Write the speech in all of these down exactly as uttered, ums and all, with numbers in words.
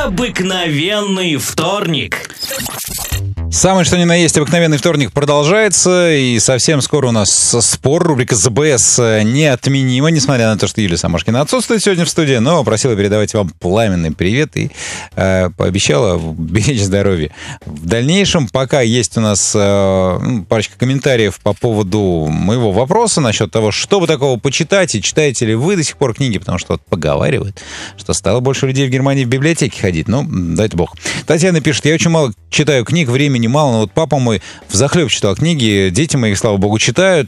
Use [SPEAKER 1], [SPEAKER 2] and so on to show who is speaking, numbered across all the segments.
[SPEAKER 1] Необыкновенный вторник.
[SPEAKER 2] Самый что ни на есть обыкновенный вторник продолжается, и совсем скоро у нас спор. Рубрика ЗБС неотменима, несмотря на то, что Юлия Самошкина отсутствует сегодня в студии, но просила передавать вам пламенный привет и э, пообещала беречь здоровье. В дальнейшем, пока есть у нас э, парочка комментариев по поводу моего вопроса насчет того, что бы такого почитать, и читаете ли вы до сих пор книги, потому что вот поговаривают, что стало больше людей в Германии в библиотеке ходить. Ну, дай-то бог. Татьяна пишет: я очень мало читаю книг, времени мало, но вот папа мой взахлеб читал книги, дети мои, слава богу, читают.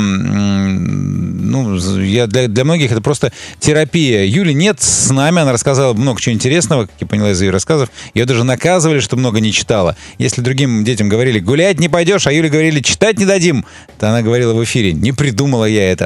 [SPEAKER 2] Ну, я, для, для многих это просто терапия. Юли нет с нами, она рассказала много чего интересного, как я поняла из ее рассказов. Ее даже наказывали, что много не читала. Если другим детям говорили: гулять не пойдешь, а Юле говорили: читать не дадим, то она говорила в эфире: не придумала я это.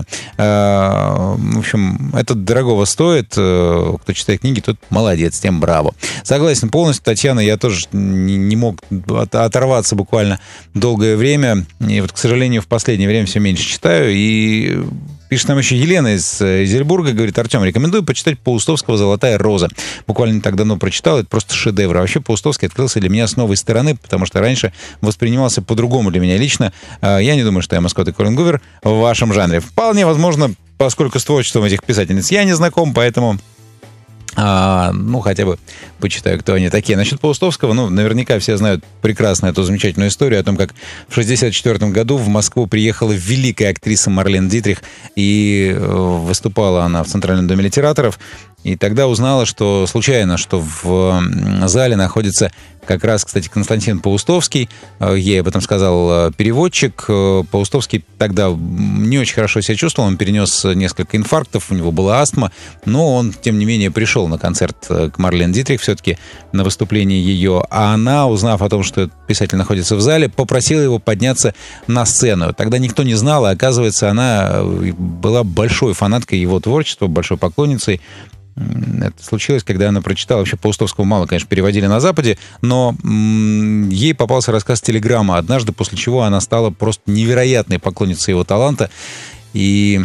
[SPEAKER 2] В общем, это дорогого стоит. Кто читает книги, тот молодец, тем браво. Согласен полностью, Татьяна, я тоже не, не мог от, оторваться буквально долгое время. И вот, к сожалению, в последнее время все меньше читаю. И пишет нам еще Елена из Изельбурга, говорит: Артем, рекомендую почитать Паустовского «Золотая роза». Буквально не так давно прочитал, это просто шедевр. А вообще Паустовский открылся для меня с новой стороны, потому что раньше воспринимался по-другому для меня лично. Я не думаю, что я Маскот и Колин Гувер в вашем жанре. Вполне возможно, поскольку с творчеством этих писательниц я не знаком, поэтому... А, ну, хотя бы почитаю, кто они такие. Насчет Паустовского, ну, наверняка все знают прекрасно эту замечательную историю о том, как в шестьдесят четвёртом году в Москву приехала великая актриса Марлен Дитрих, и выступала она в Центральном доме литераторов. И тогда узнала, что случайно, что в зале находится как раз, кстати, Константин Паустовский. Ей об этом сказал переводчик. Паустовский тогда не очень хорошо себя чувствовал. Он перенес несколько инфарктов, у него была астма. Но он, тем не менее, пришел на концерт к Марлен Дитрих, все-таки на выступление ее. А она, узнав о том, что этот писатель находится в зале, попросила его подняться на сцену. Тогда никто не знал, а оказывается, она была большой фанаткой его творчества, большой поклонницей. Это случилось, когда она прочитала. Вообще Паустовского мало, конечно, переводили на Западе, но м- ей попался рассказ «Телеграмма» однажды, после чего она стала просто невероятной поклонницей его таланта. И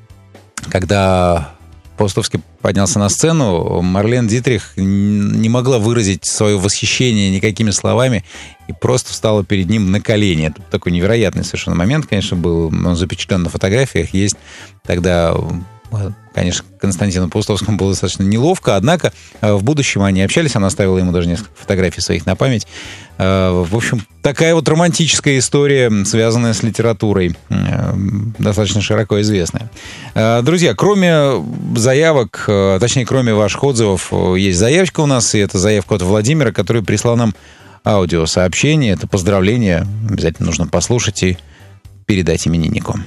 [SPEAKER 2] когда Паустовский поднялся на сцену, Марлен Дитрих не могла выразить свое восхищение никакими словами и просто встала перед ним на колени. Это такой невероятный совершенно момент, конечно, был. Он запечатлен на фотографиях, есть. Тогда... Конечно, Константину Паустовскому было достаточно неловко, однако в будущем они общались, она оставила ему даже несколько фотографий своих на память. В общем, такая вот романтическая история, связанная с литературой, достаточно широко известная. Друзья, кроме заявок, точнее, кроме ваших отзывов, есть заявочка у нас, и это заявка от Владимира, который прислал нам аудиосообщение, это поздравление, обязательно нужно послушать и передать имениннику.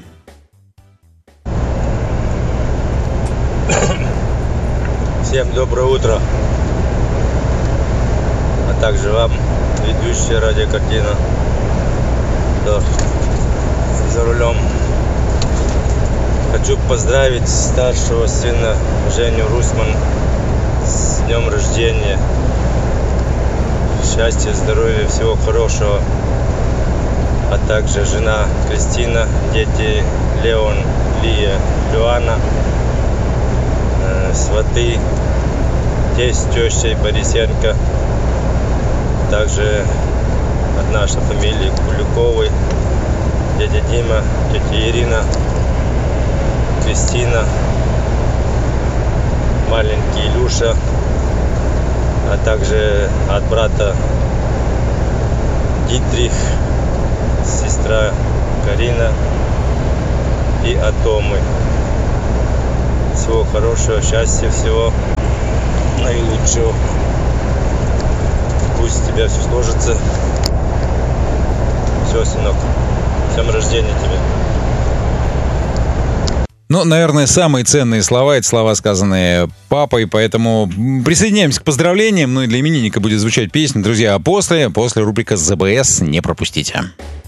[SPEAKER 3] Всем доброе утро, а также вам, ведущая радиокартина, да, за рулем. Хочу поздравить старшего сына Женю Русман с днем рождения. Счастья, здоровья, всего хорошего. А также жена Кристина, дети Леон, Лия, Люана, сваты, тесть, теща и Борисенко. Также от нашей фамилии Куликовой, дядя Дима, тетя Ирина, Кристина, маленький Илюша, а также от брата Дитрих, сестра Карина и от Томы. Всего хорошего, счастья, всего наилучшего. Пусть у тебя все сложится. Все, сынок. С днем рождения тебе.
[SPEAKER 2] Ну, наверное, самые ценные слова — это слова, сказанные папой, поэтому присоединяемся к поздравлениям. Ну и для именинника будет звучать песня. Друзья, а после, после рубрика ЗБС не пропустите.